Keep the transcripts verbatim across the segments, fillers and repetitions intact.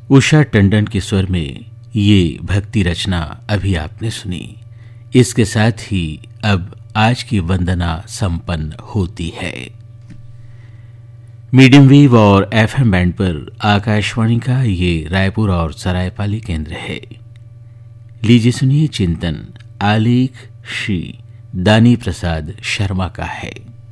उषा टंडन के स्वर में ये भक्ति रचना अभी आपने सुनी। इसके साथ ही अब आज की वंदना संपन्न होती है। मीडियम वेव और एफएम बैंड पर आकाशवाणी का ये रायपुर और सरायपाली केंद्र है। लीजिए सुनिए चिंतन, आलेख श्री दानी प्रसाद शर्मा का है।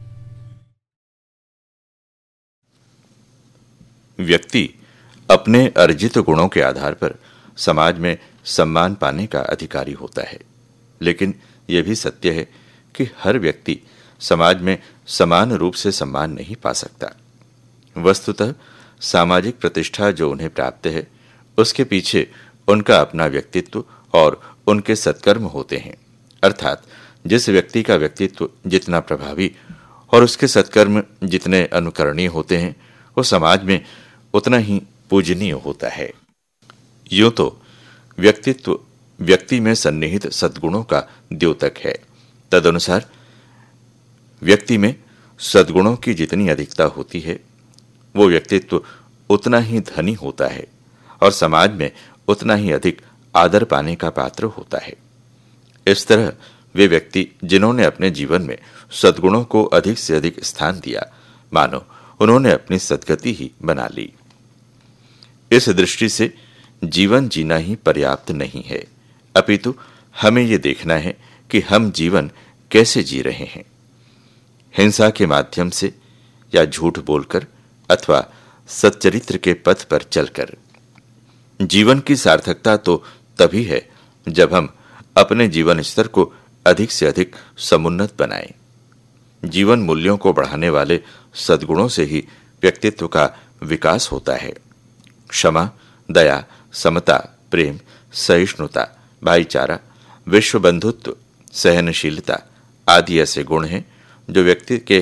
व्यक्ति अपने अर्जित गुणों के आधार पर समाज में सम्मान पाने का अधिकारी होता है, लेकिन यह भी सत्य है कि हर व्यक्ति समाज में समान रूप से सम्मान नहीं पा सकता। वस्तुतः सामाजिक प्रतिष्ठा जो उन्हें प्राप्त है, उसके पीछे उनका अपना व्यक्तित्व और उनके सत्कर्म होते हैं। अर्थात जिस व्यक्ति का व्यक्तित्व जितना प्रभावी और उसके सत्कर्म जितने अनुकरणीय होते हैं, वो समाज में उतना ही पूजनीय होता है। यूं तो व्यक्तित्व व्यक्ति में सन्निहित सद्गुणों का द्योतक है। तदनुसार व्यक्ति में सद्गुणों की जितनी अधिकता होती है, वो व्यक्तित्व उतना ही धनी होता है और समाज में उतना ही अधिक आदर पाने का पात्र होता है। इस तरह वे व्यक्ति जिन्होंने अपने जीवन में सद्गुणों को अधिक से अधिक स्थान दिया, मानो उन्होंने अपनी सद्गति ही बना ली। इस दृष्टि से जीवन जीना ही पर्याप्त नहीं है, अपितु हमें ये देखना है कि हम जीवन कैसे जी रहे हैं। हिंसा के माध्यम से या झूठ बोलकर अथवा सच्चरित्र के पथ पर चलकर। जीवन की सार्थकता तो तभी है जब हम अपने जीवन स्तर को अधिक से अधिक समुन्नत बनाएं। जीवन मूल्यों को बढ़ाने वाले सद्गुणों से ही व्यक्तित्व का विकास होता है। क्षमा, दया, समता, प्रेम, सहिष्णुता, भाईचारा, विश्व बंधुत्व, सहनशीलता आदि ऐसे गुण हैं जो व्यक्ति के